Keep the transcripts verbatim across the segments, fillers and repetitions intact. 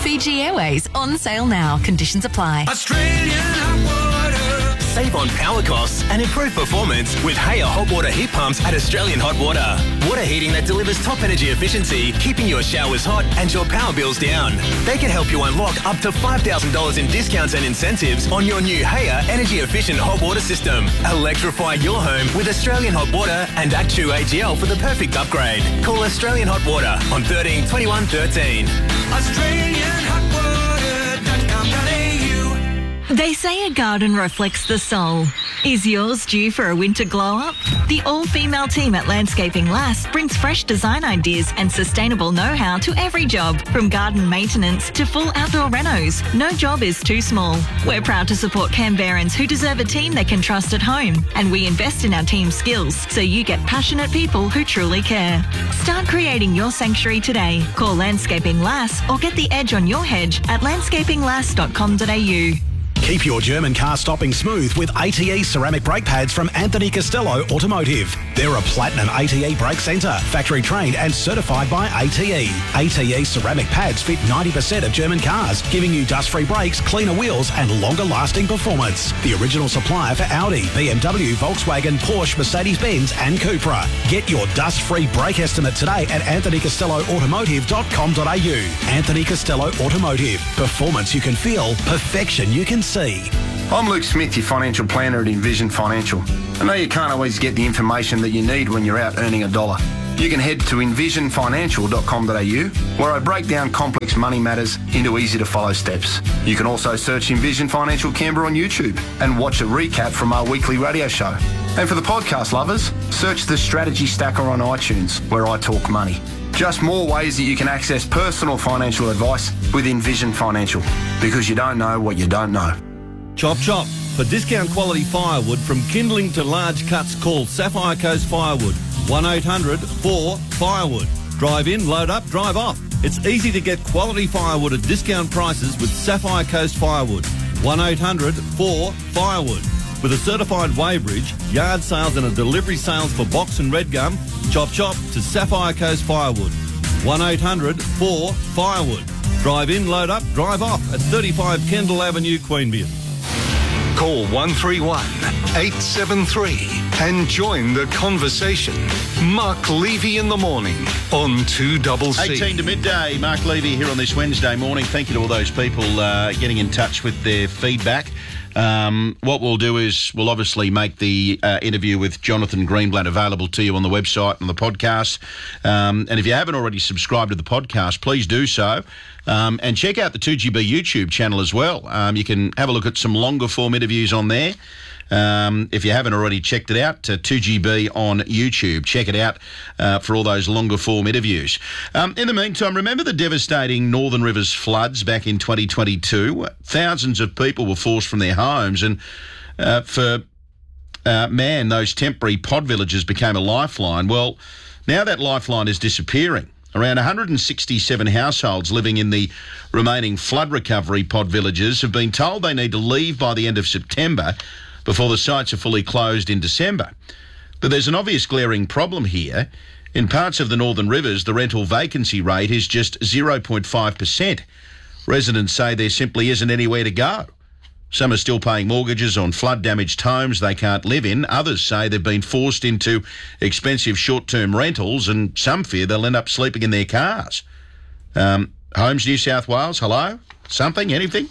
Fiji Airways on sale now. Conditions apply. Australian hot water. Save on power costs and improve performance with Haya hot water heat pumps at Australian Hot Water. Water heating that delivers top energy efficiency, keeping your showers hot and your power bills down. They can help you unlock up to five thousand dollars in discounts and incentives on your new Haya energy efficient hot water system. Electrify your home with Australian Hot Water and Actu A G L for the perfect upgrade. Call Australian Hot Water on thirteen twenty-one thirteen. Australian hot water dot com dot a u. They say a garden reflects the soul. Is yours due for a winter glow-up? The all-female team at Landscaping Lass brings fresh design ideas and sustainable know-how to every job, from garden maintenance to full outdoor renos. No job is too small. We're proud to support Canberrans who deserve a team they can trust at home, and we invest in our team's skills so you get passionate people who truly care. Start creating your sanctuary today. Call Landscaping Lass or get the edge on your hedge at landscaping lass dot com dot a u. Keep your German car stopping smooth with A T E ceramic brake pads from Anthony Costello Automotive. They're a platinum A T E brake centre, factory trained and certified by A T E. A T E ceramic pads fit ninety percent of German cars, giving you dust-free brakes, cleaner wheels and longer-lasting performance. The original supplier for Audi, B M W, Volkswagen, Porsche, Mercedes-Benz and Cupra. Get your dust-free brake estimate today at anthony costello automotive dot com dot a u. Anthony Costello Automotive. Performance you can feel, perfection you can see. I'm Luke Smith, your financial planner at Envision Financial. I know you can't always get the information that you need when you're out earning a dollar. You can head to envision financial dot com dot a u, where I break down complex money matters into easy-to-follow steps. You can also search Envision Financial Canberra on YouTube and watch a recap from our weekly radio show. And for the podcast lovers, search the Strategy Stacker on iTunes, where I talk money. Just more ways that you can access personal financial advice with Envision Financial, because you don't know what you don't know. Chop Chop. For discount quality firewood from kindling to large cuts, call Sapphire Coast Firewood. one eight hundred four firewood. Drive in, load up, drive off. It's easy to get quality firewood at discount prices with Sapphire Coast Firewood. one eight hundred four firewood. With a certified weighbridge, yard sales and a delivery sales for box and red gum, Chop Chop to Sapphire Coast Firewood. one eight hundred four firewood. Drive in, load up, drive off at thirty-five Kendall Avenue, Queanbeyan. Call one three one eight seven three and join the conversation. Mark Levy in the morning on two C C. eighteen to midday, Mark Levy here on this Wednesday morning. Thank you to all those people uh, getting in touch with their feedback. Um, what we'll do is we'll obviously make the uh, interview with Jonathan Greenblatt available to you on the website and the podcast. Um, and if you haven't already subscribed to the podcast, please do so. Um, and check out the two G B YouTube channel as well. Um, you can have a look at some longer form interviews on there. Um, if you haven't already checked it out, uh, two G B on YouTube. Check it out uh, for all those longer form interviews. Um, in the meantime, remember the devastating Northern Rivers floods back in twenty twenty-two? Thousands of people were forced from their homes, and uh, for, uh, man, those temporary pod villages became a lifeline. Well, now that lifeline is disappearing. Around one hundred sixty-seven households living in the remaining flood recovery pod villages have been told they need to leave by the end of September before the sites are fully closed in December. But there's an obvious glaring problem here. In parts of the Northern Rivers, the rental vacancy rate is just zero point five percent. Residents say there simply isn't anywhere to go. Some are still paying mortgages on flood-damaged homes they can't live in. Others say they've been forced into expensive short-term rentals, and some fear they'll end up sleeping in their cars. Um, Homes New South Wales, hello? Something? Anything?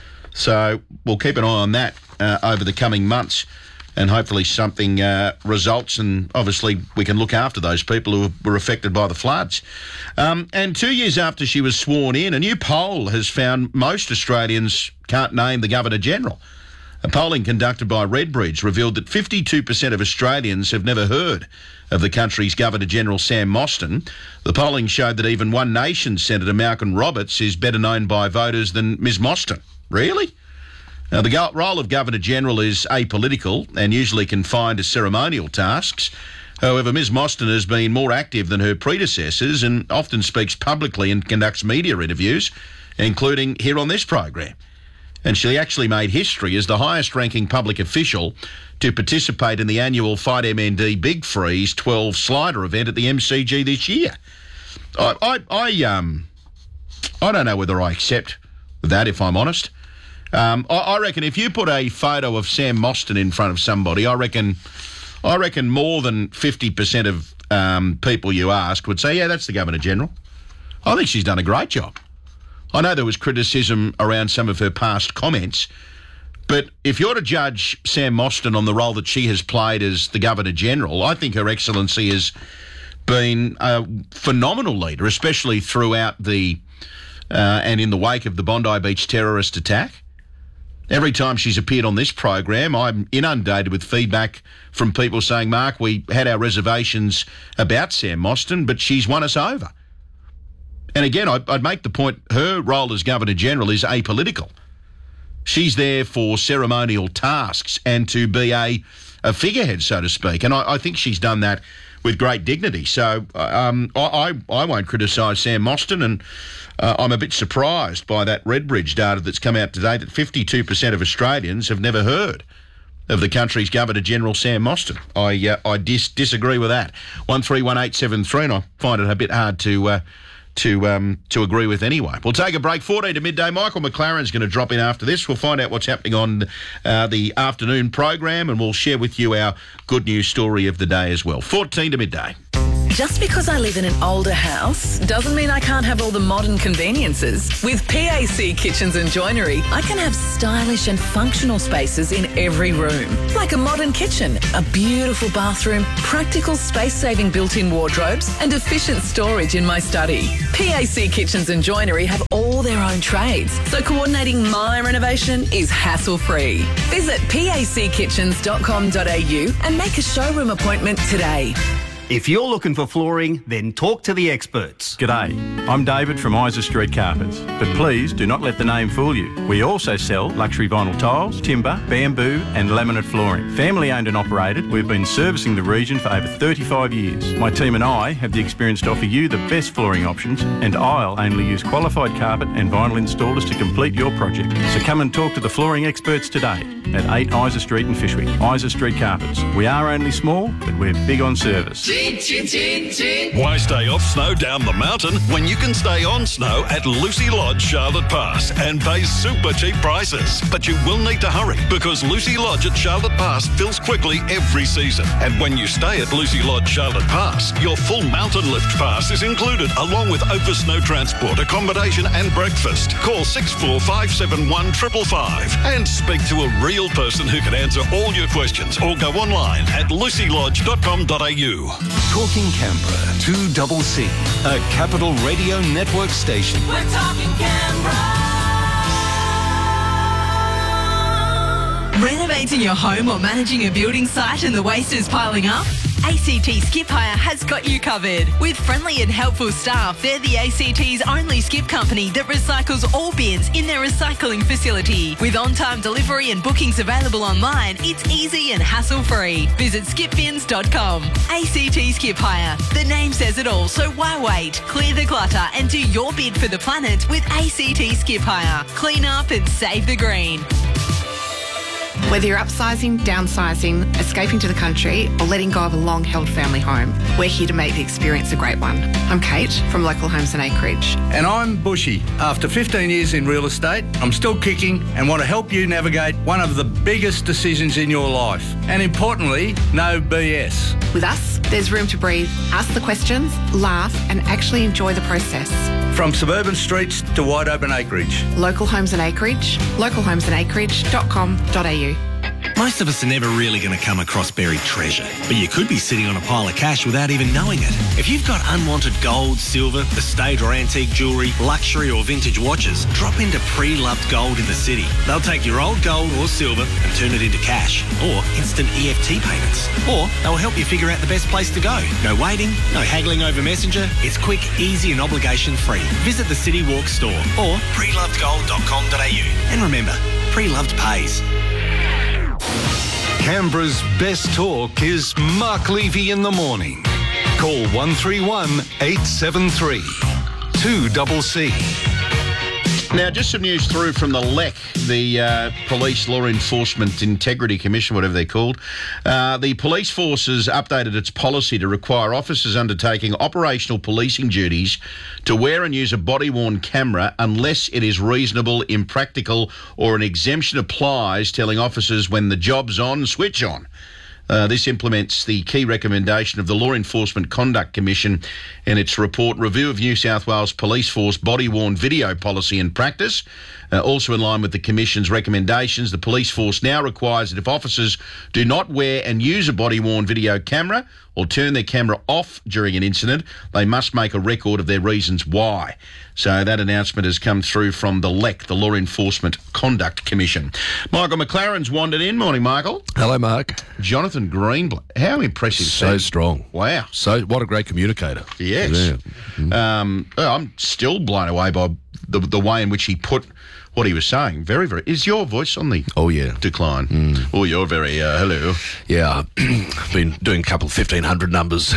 So we'll keep an eye on that uh, over the coming months, and hopefully something uh, results, and obviously we can look after those people who were affected by the floods. Um, and two years after she was sworn in, a new poll has found most Australians can't name the Governor-General. A polling conducted by Redbridge revealed that fifty-two percent of Australians have never heard of the country's Governor-General, Sam Mostyn. The polling showed that even One Nation Senator Malcolm Roberts is better known by voters than Miz Mostyn. Really? Now, the go- role of Governor-General is apolitical and usually confined to ceremonial tasks. However, Miz Mostyn has been more active than her predecessors and often speaks publicly and conducts media interviews, including here on this program. And she actually made history as the highest-ranking public official to participate in the annual Fight M N D Big Freeze twelve slider event at the M C G this year. I, I, I um, I don't know whether I accept that, if I'm honest. Um, I, I reckon if you put a photo of Sam Mostyn in front of somebody, I reckon I reckon more than fifty percent of um, people you asked would say, yeah, that's the Governor-General. I think she's done a great job. I know there was criticism around some of her past comments, but if you're to judge Sam Mostyn on the role that she has played as the Governor-General, I think Her Excellency has been a phenomenal leader, especially throughout the uh, and in the wake of the Bondi Beach terrorist attack. Every time she's appeared on this program, I'm inundated with feedback from people saying, Mark, we had our reservations about Sam Mostyn, but she's won us over. And again, I'd, I'd make the point, her role as Governor-General is apolitical. She's there for ceremonial tasks and to be a, a figurehead, so to speak. And I, I think she's done that with great dignity. So um, I, I, I won't criticise Sam Mostyn, and uh, I'm a bit surprised by that Redbridge data that's come out today that fifty-two percent of Australians have never heard of the country's Governor-General, Sam Mostyn. I uh, I dis- disagree with that. one three one eight seven three, and I find it a bit hard to... Uh, to um, to agree with anyway. We'll take a break, fourteen to midday. Michael McLaren's going to drop in after this. We'll find out what's happening on uh, the afternoon program, and we'll share with you our good news story of the day as well. fourteen to midday. Just because I live in an older house doesn't mean I can't have all the modern conveniences. With P A C Kitchens and Joinery, I can have stylish and functional spaces in every room. Like a modern kitchen, a beautiful bathroom, practical space-saving built-in wardrobes, and efficient storage in my study. P A C Kitchens and Joinery have all their own trades, so coordinating my renovation is hassle-free. Visit p a c kitchens dot com dot a u and make a showroom appointment today. If you're looking for flooring, then talk to the experts. G'day, I'm David from Isa Street Carpets, but please do not let the name fool you. We also sell luxury vinyl tiles, timber, bamboo and laminate flooring. Family owned and operated, we've been servicing the region for over thirty-five years. My team and I have the experience to offer you the best flooring options, and I'll only use qualified carpet and vinyl installers to complete your project. So come and talk to the flooring experts today at eight Isa Street in Fishwick. Isa Street Carpets. We are only small, but we're big on service. Why stay off snow down the mountain when you can stay on snow at Lucy Lodge, Charlotte Pass, and pay super cheap prices? But you will need to hurry, because Lucy Lodge at Charlotte Pass fills quickly every season. And when you stay at Lucy Lodge, Charlotte Pass, your full mountain lift pass is included, along with over snow transport, accommodation and breakfast. Call six four five seven one five five five and speak to a real person who can answer all your questions, or go online at lucy lodge dot com dot a u. Talking Canberra, two double C, a Capital Radio Network station. We're talking Canberra. Renovating your home or managing a building site and the waste is piling up? A C T Skip Hire has got you covered. With friendly and helpful staff, they're the A C T's only skip company that recycles all bins in their recycling facility. With on-time delivery and bookings available online, it's easy and hassle-free. Visit skip bins dot com. A C T Skip Hire. The name says it all, so why wait? Clear the clutter and do your bid for the planet with A C T Skip Hire. Clean up and save the green. Whether you're upsizing, downsizing, escaping to the country, or letting go of a long-held family home, we're here to make the experience a great one. I'm Kate from Local Homes and Acreage. And I'm Bushy. After fifteen years in real estate, I'm still kicking and want to help you navigate one of the biggest decisions in your life. And importantly, no B S. With us, there's room to breathe, ask the questions, laugh, and actually enjoy the process. From suburban streets to wide open acreage. Local Homes and Acreage, local homes and acreage dot com dot a u. Most of us are never really going to come across buried treasure, but you could be sitting on a pile of cash without even knowing it. If you've got unwanted gold, silver, estate or antique jewellery, luxury or vintage watches, drop into Pre-Loved Gold in the city. They'll take your old gold or silver and turn it into cash, or instant E F T payments. Or they'll help you figure out the best place to go. No waiting, no haggling over Messenger. It's quick, easy and obligation-free. Visit the City Walk store or pre loved gold dot com dot a u. And remember, Pre-Loved pays. Canberra's best talk is Mark Levy in the morning. Call one three one eight seven three, two double C. Now, just some news through from the L E C, the uh, Police Law Enforcement Integrity Commission, whatever they're called. Uh, the police force has updated its policy to require officers undertaking operational policing duties to wear and use a body-worn camera unless it is reasonable, impractical, or an exemption applies, telling officers when the job's on, switch on. Uh, this implements the key recommendation of the Law Enforcement Conduct Commission in its report, Review of New South Wales Police Force Body-Worn Video Policy and Practice. Uh, also in line with the Commission's recommendations, the police force now requires that if officers do not wear and use a body-worn video camera or turn their camera off during an incident, they must make a record of their reasons why. So that announcement has come through from the L E C, the Law Enforcement Conduct Commission. Michael McLaren's wandered in. Morning, Michael. Hello, Mark. Jonathan Greenblatt. How impressive. So Steve. strong. Wow. So what a great communicator. Yes. Yeah. Mm. Um, oh, I'm still blown away by the, the way in which he put what he was saying. Very, very... Is your voice on the oh yeah decline? Mm. Oh, you're very... Uh, hello. Yeah, I've been doing a couple of fifteen hundred numbers.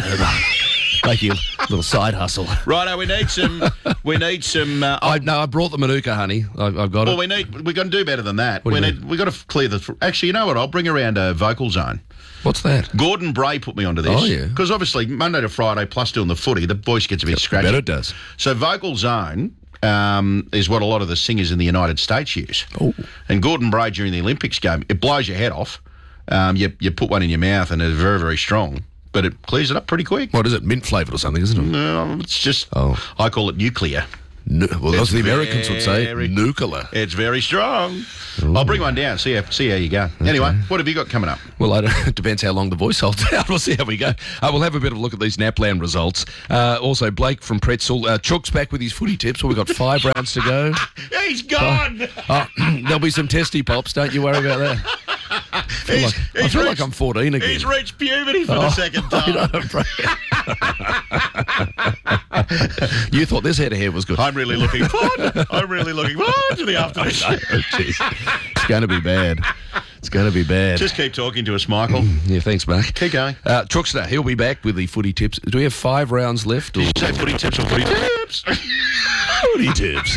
Making a little side hustle. Righto, we need some... We need some... Uh, I, no, I brought the Manuka, honey. I, I've got well, it. we need... We're going to do better than that. What We do you need... We've got to clear the... Actually, you know what? I'll bring around a vocal zone. What's that? Gordon Bray put me onto this. Oh, yeah. Because obviously, Monday to Friday, plus doing the footy, the voice gets a bit scratchy. Bet it does. So vocal zone... Um, is what a lot of the singers in the United States use. Ooh. And Gordon Bray during the Olympics game, it blows your head off. Um, you, you put one in your mouth and it's very, very strong, but it clears it up pretty quick. What is it, mint flavoured or something, isn't it? No, it's just, oh. I call it nuclear. Nu- well, that's It's what the Americans would say. very- Nuclear. It's very strong. Ooh. I'll bring one down, see how, see how you go. Anyway, what have you got coming up? Well, I don't, it depends how long the voice holds out. We'll see how we go. Uh, we'll have a bit of a look at these Naplan results. Uh, also, Blake from Pretzel. Uh, Chook's back with his footy tips. Well, we've got five rounds to go. He's gone! Uh, there'll be some testy pops. Don't you worry about that. I feel, He's- like, I he's feel like reached- I'm fourteen again. He's reached puberty for Oh, the second time. I know, bro. You thought this head of hair was good. I'm really looking forward. I'm really looking forward to the afternoon. Oh, jeez. It's going to be bad. It's going to be bad. Just keep talking to us, Michael. Yeah, thanks, Mark. Keep going. Uh, Chookster, he'll be back with the footy tips. Do we have five rounds left? Or? Did you say footy tips or footy tips? Footy tips.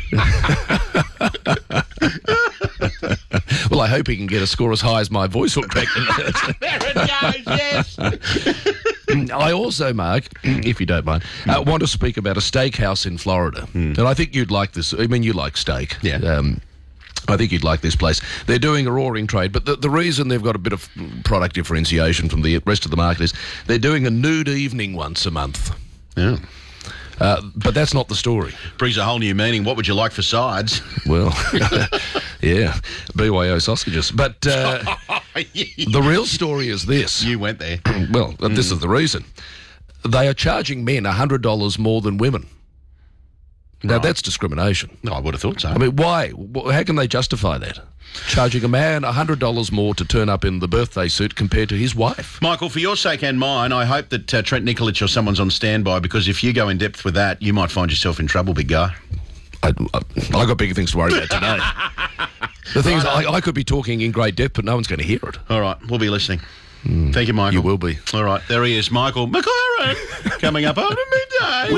Well, I hope he can get a score as high as my voice will back. There it goes, yes. I also, Mark, if you don't mind, uh, want to speak about a steakhouse in Florida. And I think you'd like this. I mean, you like steak. Yeah. Um, I think you'd like this place. They're doing a roaring trade, but the, the reason they've got a bit of product differentiation from the rest of the market is they're doing a nude evening once a month. Yeah. Uh, but that's not the story. Brings a whole new meaning. What would you like for sides? Well, yeah, B Y O sausages. But uh, the real story is this. You went there. Well, mm. this is the reason. They are charging men one hundred dollars more than women. Now, Right. that's discrimination. No, I would have thought so. I mean, why? Wh- How can they justify that? Charging a man one hundred dollars more to turn up in the birthday suit compared to his wife. Michael, for your sake and mine, I hope that uh, Trent Nikolic or someone's on standby, because if you go in depth with that, you might find yourself in trouble, big guy. I, I, I got bigger things to worry about today. The thing is, I, I could be talking in great depth, but no one's going to hear it. All right, we'll be listening. Mm. Thank you, Michael. You will be. All right, there he is, Michael McLaren, coming up over midday.